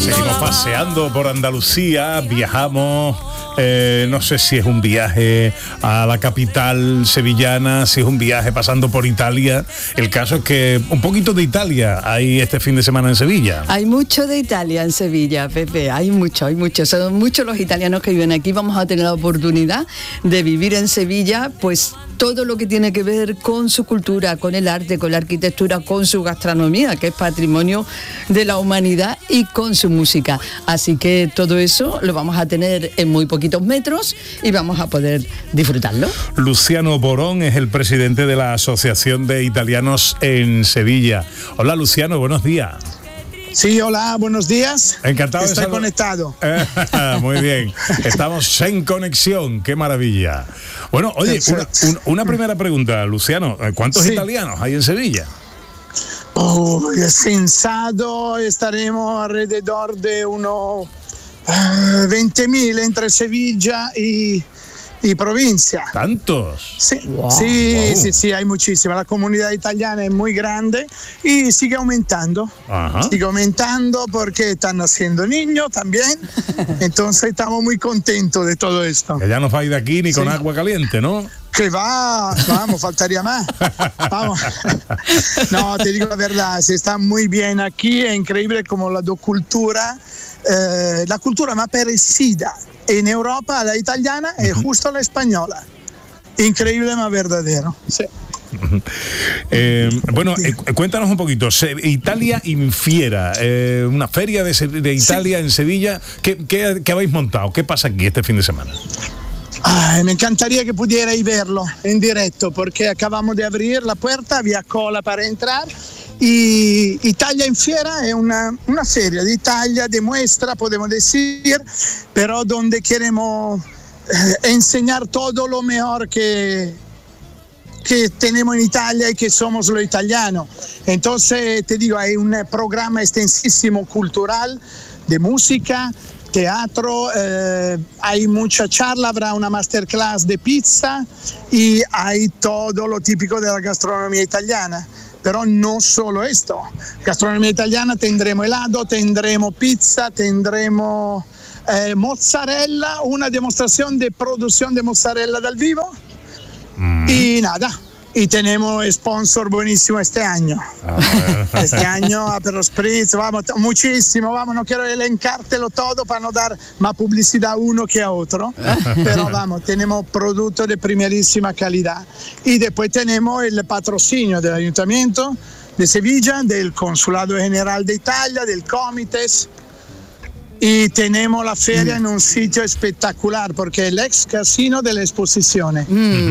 Seguimos paseando por Andalucía, viajamos, no sé si es un viaje a la capital sevillana, si es un viaje pasando por Italia. El caso es que un poquito de Italia hay este fin de semana en Sevilla. Hay mucho de Italia en Sevilla, Pepe, hay mucho. Son muchos los italianos que viven aquí. Vamos a tener la oportunidad de vivir en Sevilla, pues todo lo que tiene que ver con su cultura, con el arte, con la arquitectura, con su gastronomía, que es patrimonio de la humanidad, y con su música. Así que todo eso lo vamos a tener en muy poquitos metros y vamos a poder disfrutarlo. Luciano Borón es el presidente de la Asociación de Italianos en Sevilla. Hola Luciano, buenos días. Sí, hola, buenos días. Encantado Estoy de conectado. Muy bien, estamos en conexión, qué maravilla. Bueno, oye, una primera pregunta, Luciano. ¿Cuántos italianos hay en Sevilla? Sensado estaremos alrededor de unos 20.000 entre Sevilla y provincia. ¿Tantos? Sí, wow, sí, hay muchísima. La comunidad italiana es muy grande y sigue aumentando. Ajá. Sigue aumentando porque están naciendo niños también. Entonces estamos muy contentos de todo esto. Que ya no vais de aquí ni con agua caliente, ¿no? Que vamos, faltaría más. Vamos. No, te digo la verdad, se está muy bien aquí, es increíble como la cultura más parecida en Europa a la italiana es justo la española. Increíble, más verdadero. Sí. Bueno, cuéntanos un poquito. Italia Infiera, una feria de Italia en Sevilla. ¿Qué habéis montado? ¿Qué pasa aquí este fin de semana? Me encantaría que pudierais verlo en directo porque acabamos de abrir la puerta, había cola para entrar. Y Italia en Fiera es una feria de Italia, de muestra, podemos decir, pero donde queremos enseñar todo lo mejor que tenemos en Italia y que somos los italianos. Entonces, te digo, hay un programa extensísimo cultural de música, teatro, hay mucha charla, habrá una masterclass de pizza y hay todo lo típico de la gastronomía italiana. Pero no solo esto, gastronomía italiana, tendremos helado, tendremos pizza, tendremos mozzarella, una demostración de producción de mozzarella dal vivo y nada. Y tenemos sponsor buenísimo este año. Este año, Aperol Spritz, vamos, muchísimo, vamos, no quiero elencártelo todo para no dar más publicidad a uno que a otro, pero vamos, tenemos productos de primerísima calidad. Y después tenemos el patrocinio del Ayuntamiento de Sevilla, del Consulado General de Italia, del Comites. Y tenemos la feria en un sitio espectacular, porque es el ex casino de la exposición.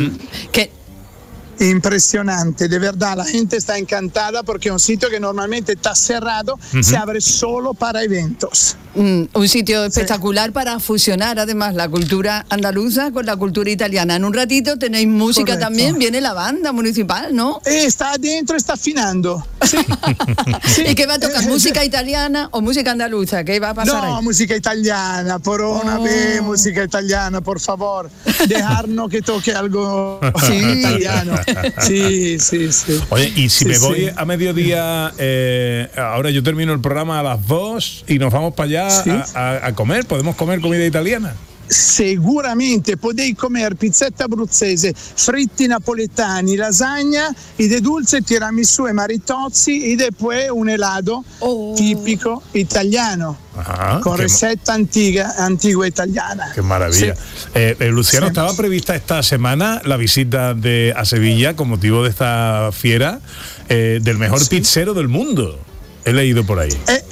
Impresionante, de verdad, la gente está encantada porque es un sitio que normalmente está cerrado, se abre solo para eventos. Un sitio espectacular para fusionar además la cultura andaluza con la cultura italiana. En un ratito tenéis música. Correcto. También, viene la banda municipal, ¿no? Está adentro, está afinando. Sí. Sí. ¿Y qué va a tocar? ¿Música italiana o música andaluza? ¿Qué va a pasar ahí? Música italiana, por una vez, música italiana, por favor. Dejarnos que toque algo italiano. Sí. Oye, y si me voy a mediodía, ahora yo termino el programa a las 2 y nos vamos para allá a comer. ¿Podemos comer comida italiana? Sicuramente podéis comer pizzetta abruzzese, fritti napoletani, lasagna y de dulce tiramisù e maritozzi y después un helado típico italiano. Ajá, con receta antigua italiana. Qué maravilla. Sí. Luciano, ¿estaba prevista esta semana la visita a Sevilla con motivo de esta fiera del mejor pizzero del mundo? He leído por ahí.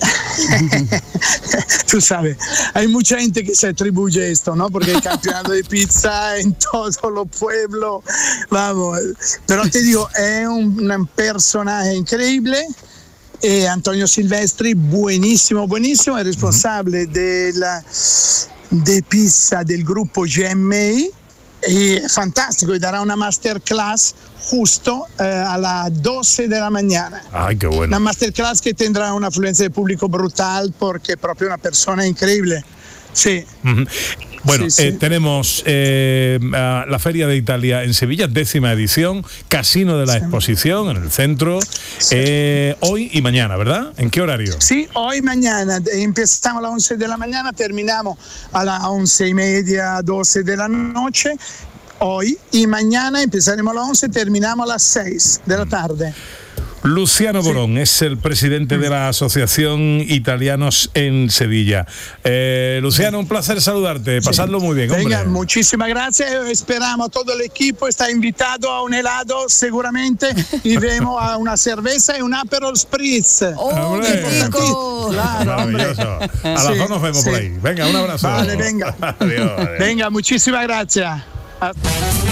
Tú sabes, hay mucha gente que se atribuye esto, ¿no? Porque hay campeonato de pizza en todos los pueblos, vamos. Pero te digo, es un personaje increíble. Antonio Silvestri, buenísimo, es responsable de pizza del grupo GMI. Y es fantástico, y dará una masterclass justo a las 12 de la mañana. Ay, qué bueno. Una masterclass que tendrá una afluencia de público brutal porque es proprio una persona increíble. Sí. Bueno, Sí. tenemos la Feria de Italia en Sevilla, 10ª edición, Casino de la Exposición en el centro, hoy y mañana, ¿verdad? ¿En qué horario? Sí, hoy y mañana. Empezamos a las 11 de la mañana, terminamos a las 11:30, 12 de la noche. Hoy y mañana empezaremos a las 11, terminamos a las 6 de la tarde. Luciano Borón es el presidente de la Asociación Italianos en Sevilla. Luciano, un placer saludarte, pasadlo muy bien, hombre. Venga, muchísimas gracias, esperamos todo el equipo, está invitado a un helado seguramente y vemos a una cerveza y un Aperol Spritz. ¡Oh, qué rico! Claro, hombre. Maravilloso. A las 2 nos vemos por ahí. Venga, un abrazo. Vale, venga. Adiós. Venga, muchísimas gracias.